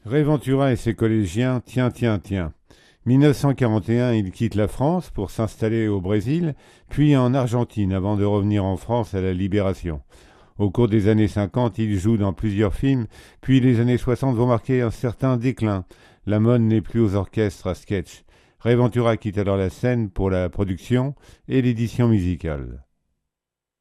Ray Ventura et ses collégiens, tiens, tiens, tiens. 1941, il quitte la France pour s'installer au Brésil, puis en Argentine avant de revenir en France à la Libération. Au cours des années 50, il joue dans plusieurs films, puis les années 60 vont marquer un certain déclin. La mode n'est plus aux orchestres à sketch. Ray Ventura quitte alors la scène pour la production et l'édition musicale.